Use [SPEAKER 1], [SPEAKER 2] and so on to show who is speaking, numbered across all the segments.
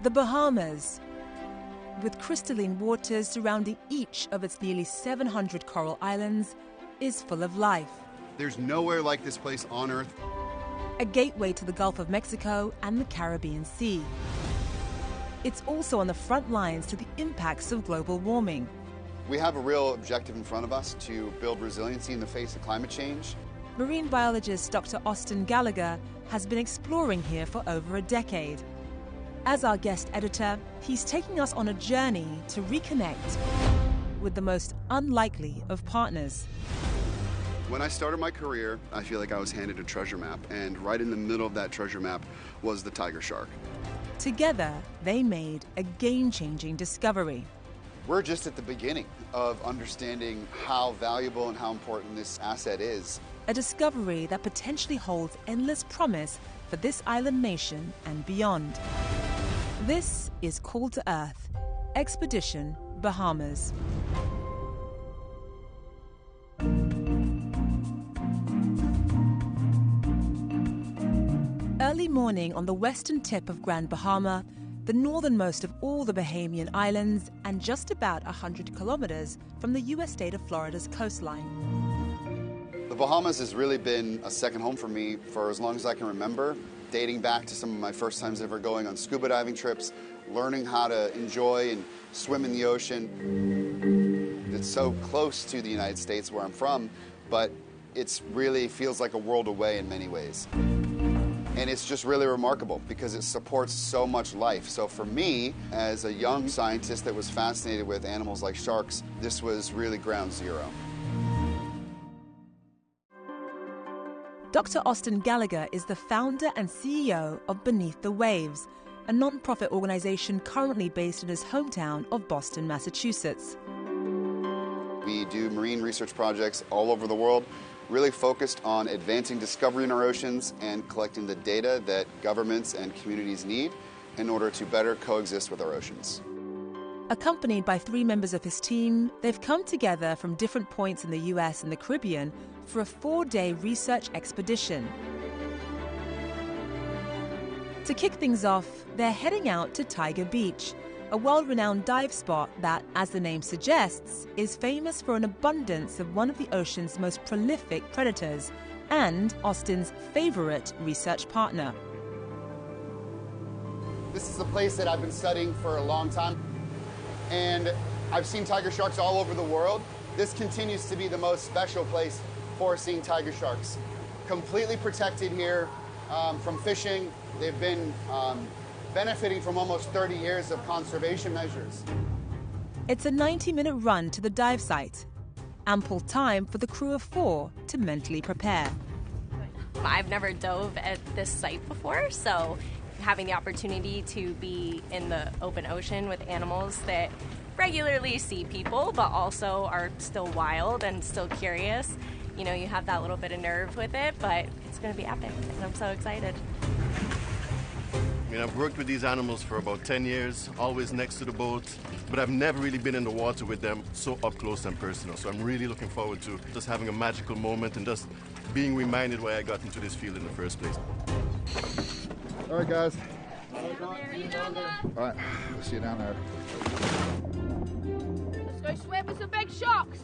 [SPEAKER 1] The Bahamas, with crystalline waters surrounding each of its nearly 700 coral islands, is full of life.
[SPEAKER 2] There's nowhere like this place on Earth.
[SPEAKER 1] A gateway to the Gulf of Mexico and the Caribbean Sea. It's also on the front lines to the impacts of global warming.
[SPEAKER 2] We have a real objective in front of us to build resiliency in the face of climate change.
[SPEAKER 1] Marine biologist Dr. Austin Gallagher has been exploring here for over a decade. As our guest editor, he's taking us on a journey to reconnect with the most unlikely of partners.
[SPEAKER 2] When I started my career, I feel like I was handed a treasure map, and right in the middle of that treasure map was the tiger shark.
[SPEAKER 1] Together, they made a game-changing discovery.
[SPEAKER 2] We're just at the beginning of understanding how valuable and how important this asset is.
[SPEAKER 1] A discovery that potentially holds endless promise for this island nation and beyond. This is Call to Earth, Expedition Bahamas. Early morning on the western tip of Grand Bahama, the northernmost of all the Bahamian islands and just about 100 kilometers from the U.S. state of Florida's coastline.
[SPEAKER 2] The Bahamas has really been a second home for me for as long as I can remember, dating back to some of my first times ever going on scuba diving trips, learning how to enjoy and swim in the ocean. It's so close to the United States where I'm from, but it really feels like a world away in many ways. And it's just really remarkable because it supports so much life. So for me, as a young scientist that was fascinated with animals like sharks, this was really ground zero.
[SPEAKER 1] Dr. Austin Gallagher is the founder and CEO of Beneath the Waves, a non-profit organization currently based in his hometown of Boston, Massachusetts.
[SPEAKER 2] We do marine research projects all over the world, really focused on advancing discovery in our oceans and collecting the data that governments and communities need in order to better coexist with our oceans.
[SPEAKER 1] Accompanied by 3 members of his team, they've come together from different points in the US and the Caribbean for a 4-day research expedition. To kick things off, they're heading out to Tiger Beach, a world-renowned dive spot that, as the name suggests, is famous for an abundance of one of the ocean's most prolific predators and Austin's favorite research partner.
[SPEAKER 2] This is a place that I've been studying for a long time, and I've seen tiger sharks all over the world. This continues to be the most special place for seeing tiger sharks. Completely protected here from fishing. They've been benefiting from almost 30 years of conservation measures.
[SPEAKER 1] It's a 90-minute run to the dive site. Ample time for the crew of 4 to mentally prepare.
[SPEAKER 3] I've never dove at this site before, so having the opportunity to be in the open ocean with animals that regularly see people but also are still wild and still curious, you know, you have that little bit of nerve with it, but it's going to be epic, and I'm so excited.
[SPEAKER 4] I mean, I've worked with these animals for about 10 years, always next to the boat, but I've never really been in the water with them so up close and personal. So I'm really looking forward to just having a magical moment and just being reminded why I got into this field in the first place.
[SPEAKER 2] All right, guys.
[SPEAKER 5] All right, we'll see you down there.
[SPEAKER 6] Let's go swim with some big sharks.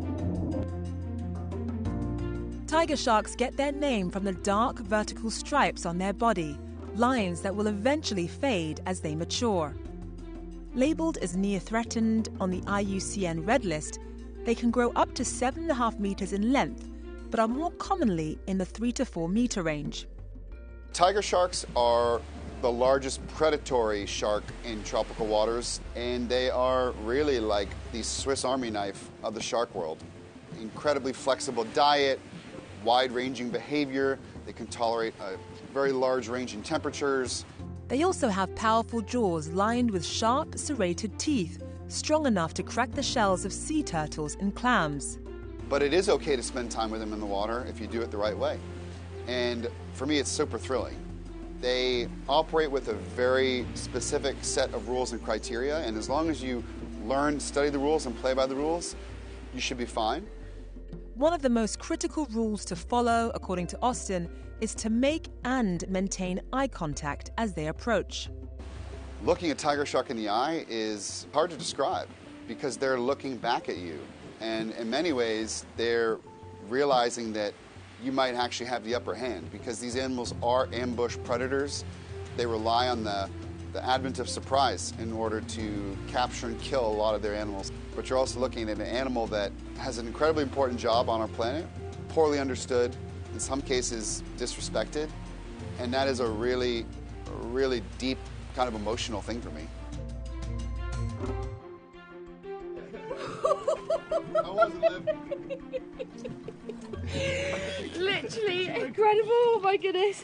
[SPEAKER 1] Tiger sharks get their name from the dark vertical stripes on their body, lines that will eventually fade as they mature. Labeled as near threatened on the IUCN Red List, they can grow up to 7.5 meters in length, but are more commonly in the 3 to 4 meter range.
[SPEAKER 2] Tiger sharks are the largest predatory shark in tropical waters, and they are really like the Swiss Army knife of the shark world. Incredibly flexible diet, wide-ranging behavior. They can tolerate a very large range in temperatures.
[SPEAKER 1] They also have powerful jaws lined with sharp, serrated teeth, strong enough to crack the shells of sea turtles and clams.
[SPEAKER 2] But it is okay to spend time with them in the water if you do it the right way. And for me, it's super thrilling. They operate with a very specific set of rules and criteria, and as long as you learn, study the rules, and play by the rules, you should be fine.
[SPEAKER 1] One of the most critical rules to follow, according to Austin, is to make and maintain eye contact as they approach.
[SPEAKER 2] Looking a tiger shark in the eye is hard to describe because they're looking back at you. And in many ways, they're realizing that you might actually have the upper hand because these animals are ambush predators. They rely on the advent of surprise in order to capture and kill a lot of their animals. But you're also looking at an animal that has an incredibly important job on our planet, poorly understood, in some cases disrespected, and that is a really deep kind of emotional thing for me. How was it, Liv?
[SPEAKER 6] Literally incredible. Oh my goodness.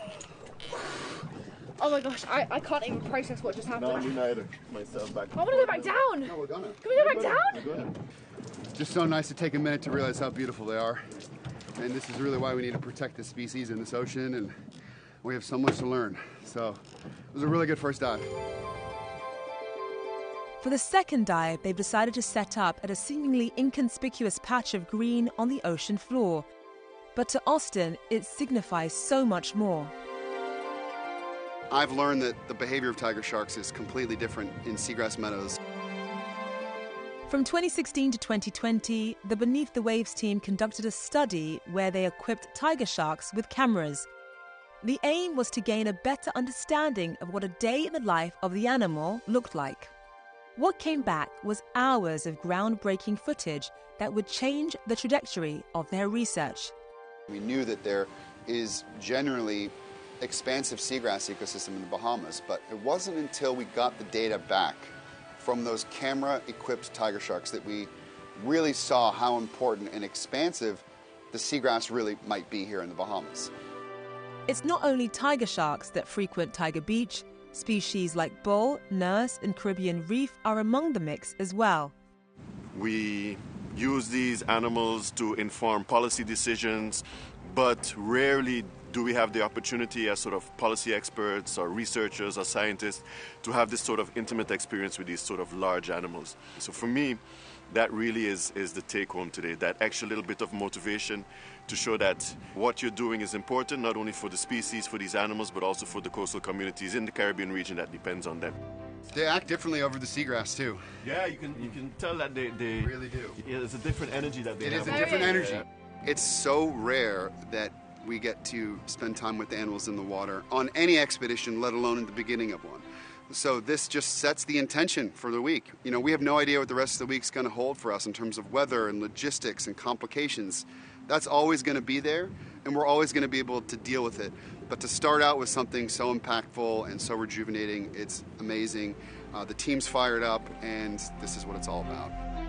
[SPEAKER 6] Oh my gosh, I can't even process what just happened.
[SPEAKER 4] No, me neither. Myself back.
[SPEAKER 6] I want to go back down.
[SPEAKER 2] No, we're gonna.
[SPEAKER 6] Can we go back down?
[SPEAKER 4] We're gonna.
[SPEAKER 2] Just so nice to take a minute to realize how beautiful they are. And this is really why we need to protect this species in this ocean, and we have so much to learn. So it was a really good first dive.
[SPEAKER 1] For the second dive, they've decided to set up at a seemingly inconspicuous patch of green on the ocean floor. But to Austin, it signifies so much more.
[SPEAKER 2] I've learned that the behavior of tiger sharks is completely different in seagrass meadows.
[SPEAKER 1] From 2016 to 2020, the Beneath the Waves team conducted a study where they equipped tiger sharks with cameras. The aim was to gain a better understanding of what a day in the life of the animal looked like. What came back was hours of groundbreaking footage that would change the trajectory of their research.
[SPEAKER 2] We knew that there is generally expansive seagrass ecosystem in the Bahamas, but it wasn't until we got the data back from those camera-equipped tiger sharks that we really saw how important and expansive the seagrass really might be here in the Bahamas.
[SPEAKER 1] It's not only tiger sharks that frequent Tiger Beach. Species like bull, nurse, and Caribbean reef are among the mix as well.
[SPEAKER 4] We use these animals to inform policy decisions, but rarely do we have the opportunity as sort of policy experts or researchers or scientists to have this sort of intimate experience with these sort of large animals. So for me, that really is the take home today, that extra little bit of motivation to show that what you're doing is important, not only for the species, for these animals, but also for the coastal communities in the Caribbean region that depends on them.
[SPEAKER 2] They act differently over the seagrass too.
[SPEAKER 4] Yeah, you can tell that they
[SPEAKER 2] really do.
[SPEAKER 4] It's a different energy that they have.
[SPEAKER 2] It is a different energy. It's so rare that we get to spend time with the animals in the water on any expedition, let alone in the beginning of one. So this just sets the intention for the week. You know, we have no idea what the rest of the week's going to hold for us in terms of weather and logistics and complications. That's always going to be there, and we're always going to be able to deal with it. But to start out with something so impactful and so rejuvenating, it's amazing. The team's fired up, and this is what it's all about.